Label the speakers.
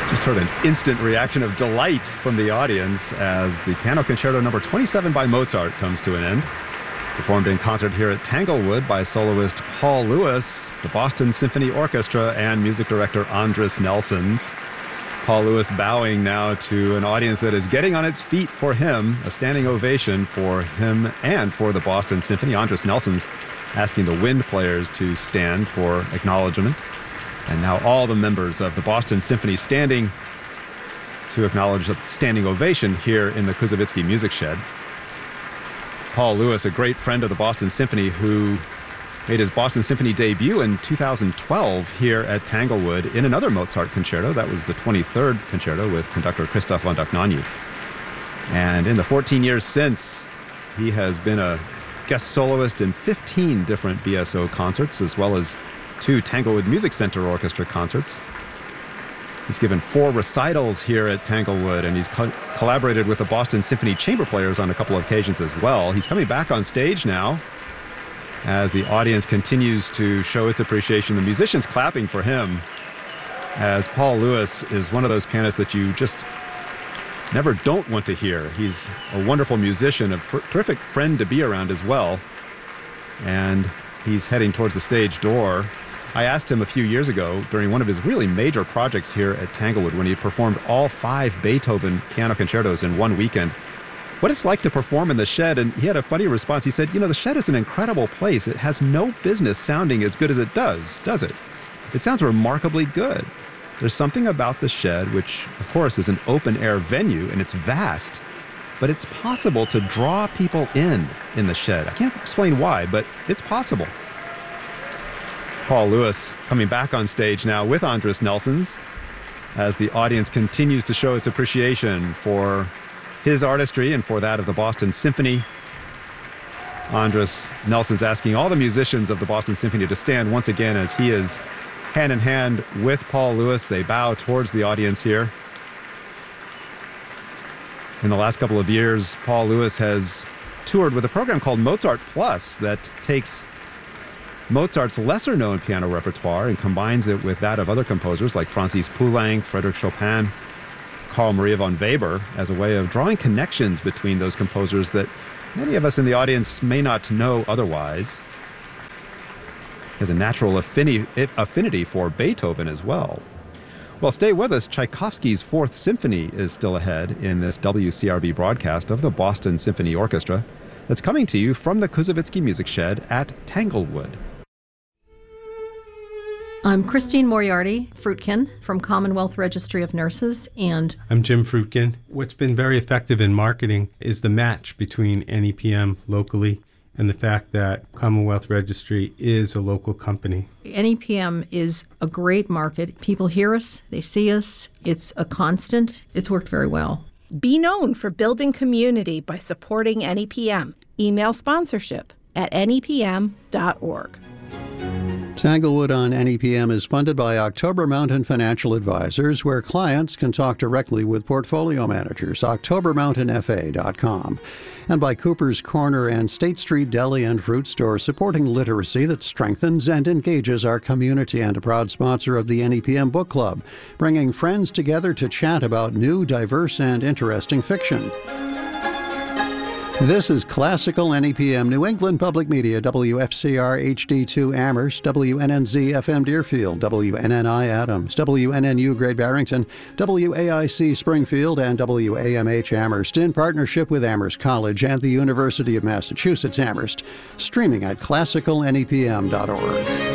Speaker 1: Just heard an instant reaction of delight from the audience as the Piano Concerto number 27 by Mozart comes to an end. Performed in concert here at Tanglewood by soloist Paul Lewis, the Boston Symphony Orchestra, and music director Andris Nelsons. Paul Lewis bowing now to an audience that is getting on its feet for him, a standing ovation for him and for the Boston Symphony. Andris Nelsons asking the wind players to stand for acknowledgement. And now all the members of the Boston Symphony standing to acknowledge a standing ovation here in the Koussevitzky Music Shed. Paul Lewis, a great friend of the Boston Symphony, who made his Boston Symphony debut in 2012 here at Tanglewood in another Mozart concerto. That was the 23rd concerto with conductor Christoph von Dohnanyi. And in the 14 years since, he has been a guest soloist in 15 different BSO concerts, as well as 2 Tanglewood Music Center Orchestra concerts. He's given 4 recitals here at Tanglewood, and he's collaborated with the Boston Symphony chamber players on a couple of occasions as well. He's coming back on stage now as the audience continues to show its appreciation. The musicians clapping for him, as Paul Lewis is one of those pianists that you just never don't want to hear. He's a wonderful musician, a terrific friend to be around as well. And he's heading towards the stage door. I asked him a few years ago during one of his really major projects here at Tanglewood, when he performed all 5 Beethoven piano concertos in one weekend, what it's like to perform in the shed. And he had a funny response. He said, the shed is an incredible place. It has no business sounding as good as it does it? It sounds remarkably good. There's something about the shed, which of course is an open-air venue, and it's vast, but it's possible to draw people in the shed. I can't explain why, but it's possible. Paul Lewis coming back on stage now with Andris Nelsons as the audience continues to show its appreciation for his artistry and for that of the Boston Symphony. Andris Nelsons asking all the musicians of the Boston Symphony to stand once again as he is hand in hand with Paul Lewis. They bow towards the audience here. In the last couple of years, Paul Lewis has toured with a program called Mozart Plus that takes Mozart's lesser-known piano repertoire and combines it with that of other composers like Francis Poulenc, Frédéric Chopin, Carl Maria von Weber, as a way of drawing connections between those composers that many of us in the audience may not know otherwise. He has a natural affinity for Beethoven as well. Well, stay with us. Tchaikovsky's 4th Symphony is still ahead in this WCRB broadcast of the Boston Symphony Orchestra that's coming to you from the Koussevitzky Music Shed at Tanglewood.
Speaker 2: I'm Christine Moriarty Fruitkin from Commonwealth Registry of Nurses, and
Speaker 3: I'm Jim Fruitkin. What's been very effective in marketing is the match between NEPM locally and the fact that Commonwealth Registry is a local company.
Speaker 2: NEPM is a great market. People hear us, they see us. It's a constant. It's worked very well.
Speaker 4: Be known for building community by supporting NEPM. Email sponsorship at nepm.org.
Speaker 5: Tanglewood on NEPM is funded by October Mountain Financial Advisors, where clients can talk directly with portfolio managers. OctoberMountainFA.com. And by Cooper's Corner and State Street Deli and Fruit Store, supporting literacy that strengthens and engages our community, and a proud sponsor of the NEPM Book Club, bringing friends together to chat about new, diverse, and interesting fiction. This is Classical NEPM, New England Public Media, WFCR HD2 Amherst, WNNZ FM Deerfield, WNNI Adams, WNNU Great Barrington, WAIC Springfield, and WAMH Amherst, in partnership with Amherst College and the University of Massachusetts Amherst, streaming at classicalnepm.org.